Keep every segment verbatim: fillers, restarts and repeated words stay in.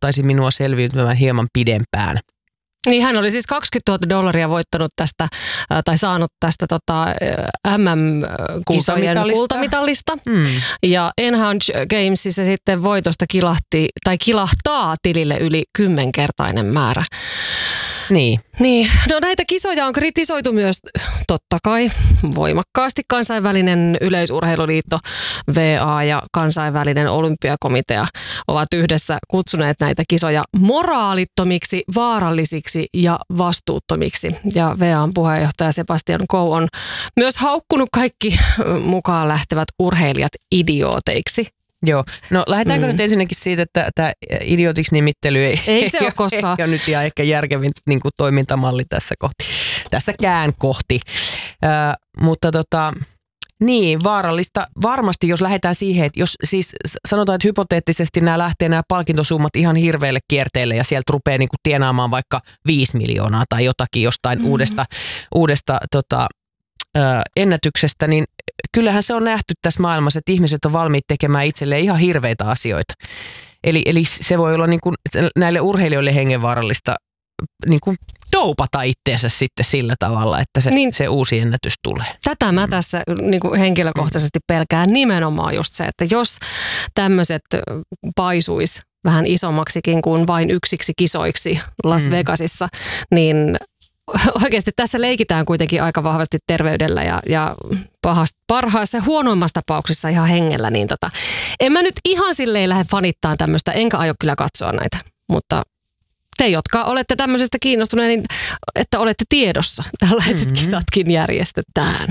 auttaisi minua selviytymään hieman pidempään. Niin hän oli siis kaksikymmentätuhatta dollaria voittanut tästä, tai saanut tästä tota, M M-kultojen kultamitalista. Hmm. Ja Enhanced Gamesissa sitten voitosta kilahti, tai kilahtaa tilille yli kymmenkertainen määrä. Niin. Niin. No näitä kisoja on kritisoitu myös totta kai voimakkaasti. Kansainvälinen yleisurheiluliitto V A ja kansainvälinen olympiakomitea ovat yhdessä kutsuneet näitä kisoja moraalittomiksi, vaarallisiksi ja vastuuttomiksi. Ja V A:n puheenjohtaja Sebastian Coe on myös haukkunut kaikki mukaan lähtevät urheilijat idiooteiksi. Joo. No lähdetäänkö mm. nyt ensinnäkin siitä, että tämä idiotiksi nimittely ei, ei se ole koskaan. Ei ole nyt ihan ehkä järkevin niin kuin toimintamalli tässä kohti. Tässäkään kohti. Äh, mutta tota, niin, vaarallista. Varmasti jos lähdetään siihen, että jos siis sanotaan, että hypoteettisesti nämä lähtee nämä palkintosummat ihan hirveälle kierteelle ja sieltä rupeaa niin kuin tienaamaan vaikka viisi miljoonaa tai jotakin jostain mm. uudesta, uudesta tota, äh, ennätyksestä, niin kyllähän se on nähty tässä maailmassa, että ihmiset on valmiit tekemään itselleen ihan hirveitä asioita. Eli, eli se voi olla niin kuin näille urheilijoille hengenvaarallista niin kuin doupata itteensä sitten sillä tavalla, että se, niin, se uusi ennätys tulee. Tätä mä tässä niin kuin henkilökohtaisesti pelkään nimenomaan just se, että jos tämmöiset paisuis vähän isommaksikin kuin vain yksiksi kisoiksi Las Vegasissa, mm. niin oikeasti tässä leikitään kuitenkin aika vahvasti terveydellä ja, ja pahast, parhaassa huonoimmassa tapauksessa ihan hengellä. Niin tota, en mä nyt ihan silleen lähde fanittaan tämmöistä, enkä aio kyllä katsoa näitä, mutta te, jotka olette tämmöisestä kiinnostuneet, niin että olette tiedossa, tällaiset mm-hmm. kisatkin järjestetään.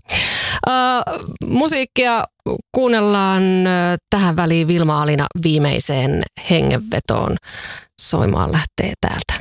Uh, musiikkia kuunnellaan uh, tähän väliin Vilma Alina viimeiseen hengenvetoon. Soimaan lähtee täältä.